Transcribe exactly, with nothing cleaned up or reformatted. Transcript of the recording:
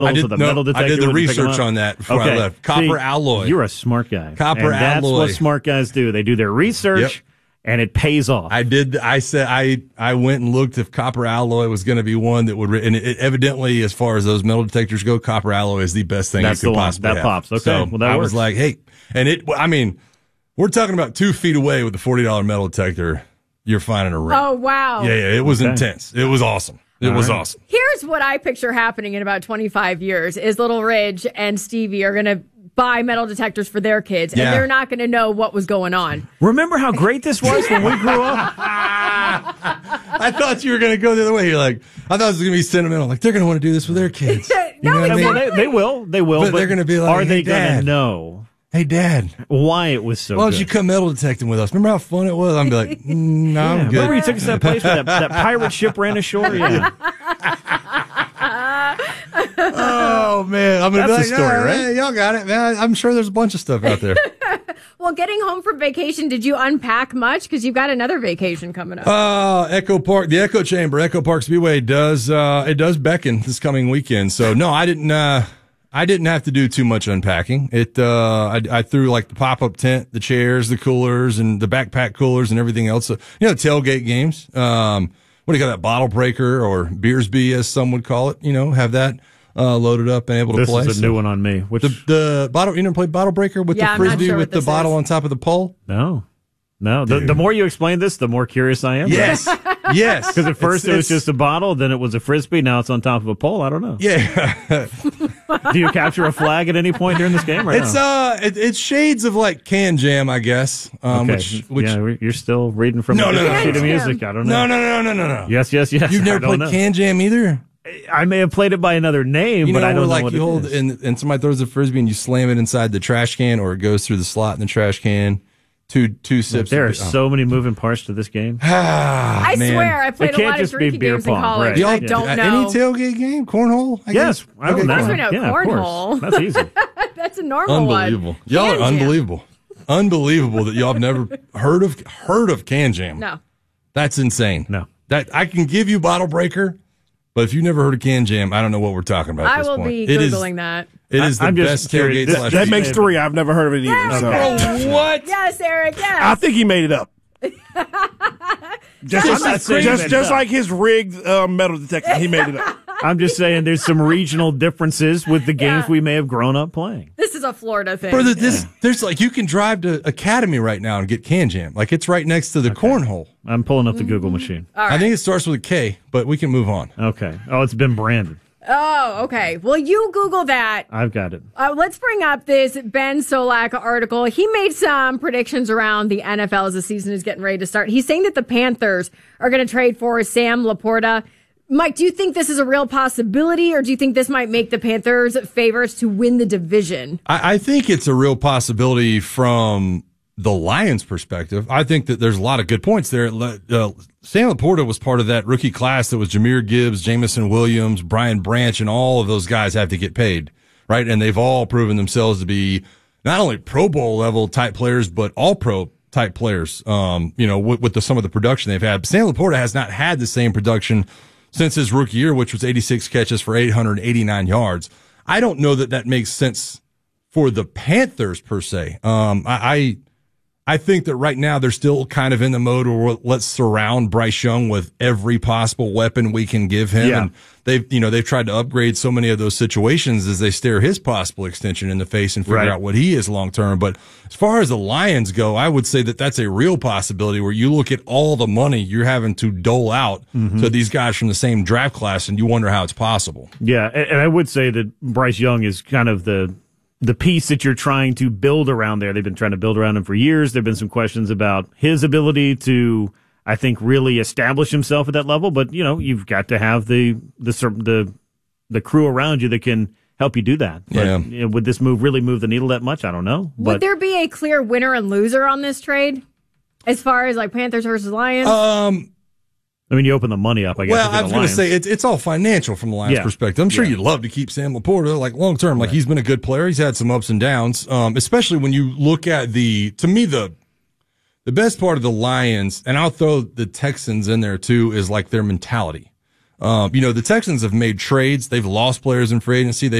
I did, the no, metal detector I did the wouldn't pick 'em research up? on that before Okay. I left. Copper See, alloy. You're a smart guy. Copper and that's alloy. what smart guys do. They do their research, Yep. and it pays off. I did. I said I I went and looked if copper alloy was going to be one that would. And it, it, evidently, as far as those metal detectors go, copper alloy is the best thing That's you the could one. possibly That have. pops. Okay. So Well, that I works. was like, hey, and it. I mean, we're talking about two feet away with the forty dollar metal detector. You're finding a ring. Oh, wow. Yeah, yeah. It was Okay. intense. It was awesome. It All was right. awesome. Here's what I picture happening in about twenty-five years is Little Ridge and Stevie are going to buy metal detectors for their kids, Yeah. and they're not going to know what was going on. Remember how great this was when we grew up? I thought you were going to go the other way. You're like, I thought it was going to be sentimental. Like, they're going to want to do this with their kids. You No, know what I exactly. mean? Well, they, they will. They will. But they're gonna be like, are they "Hey, going to Dad." know Hey, Dad, why it was so why good? don't you come metal detecting with us? Remember how fun it was? I'm be like, mm, no, I'm Yeah, good. remember you took us to that place where that, that pirate ship ran ashore? Yeah. Oh man, I'm gonna That's be the like, story, "Yeah, right?" yeah, y'all got it, man. I'm sure there's a bunch of stuff out there. Well, getting home from vacation, did you unpack much? Because you've got another vacation coming up. Uh, Echo Park, the Echo Chamber, Echo Park Speedway does uh, it does beckon this coming weekend. So no, I didn't. Uh, I didn't have to do too much unpacking. It. Uh, I, I threw like the pop up tent, the chairs, the coolers, and the backpack coolers, and everything else. So, you know, tailgate games. Um, what do you call that? Bottle breaker or Beersby, as some would call it. You know, have that uh, loaded up and able to This play. is a So- new one on me. Which The the bottle. You never played bottle breaker with Yeah, the I'm not frisbee sure what with the this bottle is. on top of the pole. no, no. The, the more you explain this, the more curious I am. Yes, yes. Because at first It's- it was it's- just a bottle, then it was a frisbee. Now it's on top of a pole. I don't know. yeah. Do you capture a flag at any point during this game? Or It's no? uh, it, it's shades of like Can Jam, I guess. Um, okay. which, which yeah, we- you're still reading from No, a no, different no, sheet of no. music. I don't know. no, no, no, no, no, no. Yes, yes, yes. You've I never don't played know. Can Jam either. I may have played it by another name, You know, but I where don't know like what you it hold is. and and somebody throws a frisbee and you slam it inside the trash can, or it goes through the slot in the trash can. Two two sips. There are of, so many moving parts to this game. Ah, I man. swear, I played It a can't lot of just be drinking beer games in pong, college. right. and I Y'all- don't uh, know. Any tailgate game, cornhole. I Yes, guess? I don't Okay, know. Of course we know Yeah, of course. cornhole. That's easy. That's a normal one. Unbelievable. Y'all Can are Jam. unbelievable. Unbelievable that y'all have never heard of heard of Can Jam. No. That's insane. No. That I can give you Bottle Breaker, but if you've never heard of Can Jam, I don't know what we're talking about. At I this will point. be It is- Googling that. It is the I'm just best curious. tailgate That- slash. That That makes makes- three. I've never heard of it either. So What? Yes, Eric, yes. I think he made it up. Just, I'm just, not saying just, he made just it up. like his rigged uh, metal detector, he made it up. I'm just saying there's some regional differences with the games Yeah. we may have grown up playing. This is a Florida thing. Brother, this there's like you can drive to Academy right now and get Can Jam. Like it's right next to the cornhole. I'm pulling up the Google Mm-hmm. machine. I think it starts with a K, but we can move on. Okay. Oh, it's been branded. Oh, okay. Well, you Google that. I've got it. Uh, let's bring up this Ben Solak article. He made some predictions around the N F L as the season is getting ready to start. He's saying that the Panthers are going to trade for Sam Laporta. Mike, do you think this is a real possibility, or do you think this might make the Panthers favorites to win the division? I, I think it's a real possibility from the Lions' perspective. I think that there's a lot of good points there. Uh, Sam Laporta was part of that rookie class that was Jahmyr Gibbs, Jamison Williams, Brian Branch, and all of those guys have to get paid, right? And they've all proven themselves to be not only Pro Bowl level type players, but all pro type players, um, you know, with, with the, some of the production they've had. Sam Laporta has not had the same production since his rookie year, which was eighty-six catches for eight hundred eighty-nine yards. I don't know that that makes sense for the Panthers per se. Um, I, I, I think that right now they're still kind of in the mode where let's surround Bryce Young with every possible weapon we can give him. Yeah. And they've, you know, they've tried to upgrade so many of those situations as they stare his possible extension in the face and figure Right. out what he is long term. But as far as the Lions go, I would say that that's a real possibility where you look at all the money you're having to dole out to these guys from the same draft class and you wonder how it's possible. Yeah, and, and I would say that Bryce Young is kind of the the piece that you're trying to build around there. They've been trying to build around him for years. There have been some questions about his ability to, I think, really establish himself at that level. But, you know, you've got to have the the the, the crew around you that can help you do that. But, Yeah. you know, would this move really move the needle that much? I don't know. Would But there be a clear winner and loser on this trade? As far as like Panthers versus Lions? Um, I mean, you open the money up, I guess. Well, if you're I was the going to Lions. say it's it's all financial from the Lions' Yeah. perspective. I'm sure Yeah. you'd love to keep Sam Laporta like long term. Like he's been a good player. He's had some ups and downs, um, especially when you look at the to me the the best part of the Lions, and I'll throw the Texans in there too, is like their mentality. Um, you know, the Texans have made trades. They've lost players in free agency. They've